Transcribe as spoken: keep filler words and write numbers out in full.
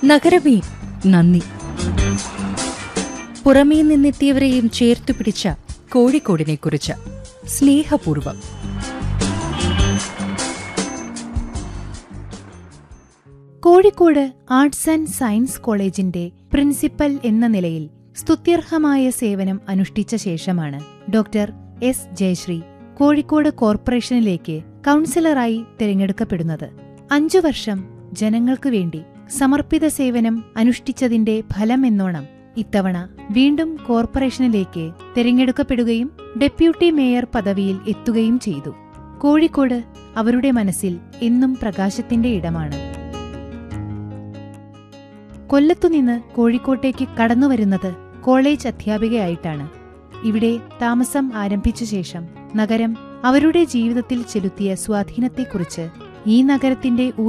നഗരമേ നന്ദി. പുറമേ നിന്നെത്തിയവരെയും ചേർത്തുപിടിച്ച കോഴിക്കോടിനെക്കുറിച്ച് സ്നേഹപൂർവം. കോഴിക്കോട് ആർട്സ് ആൻഡ് സയൻസ് കോളേജിന്റെ പ്രിൻസിപ്പൽ എന്ന നിലയിൽ സ്തുത്യർഹമായ സേവനം അനുഷ്ഠിച്ച ശേഷമാണ് ഡോക്ടർ എസ് ജയശ്രീ കോഴിക്കോട് കോർപ്പറേഷനിലേക്ക് കൗൺസിലറായി തിരഞ്ഞെടുക്കപ്പെടുന്നത്. അഞ്ചു വർഷം ജനങ്ങൾക്കു വേണ്ടി സമർപ്പിത സേവനം അനുഷ്ഠിച്ചതിന്റെ ഫലമെന്നോണം ഇത്തവണ വീണ്ടും കോർപ്പറേഷനിലേക്ക് തിരഞ്ഞെടുക്കപ്പെടുകയും ഡെപ്യൂട്ടി മേയർ പദവിയിൽ എത്തുകയും ചെയ്തു. കോഴിക്കോട് അവരുടെ മനസ്സിൽ എന്നും പ്രകാശത്തിന്റെ ഇടമാണ്. കൊല്ലത്തുനിന്ന് കോഴിക്കോട്ടേക്ക് കടന്നുവരുന്നത് കോളേജ് അധ്യാപികയായിട്ടാണ്. ഇവിടെ താമസം ആരംഭിച്ച ശേഷം നഗരം അവരുടെ ജീവിതത്തിൽ ചെലുത്തിയ സ്വാധീനത്തെക്കുറിച്ച്, ഈ നഗരത്തിന്റെ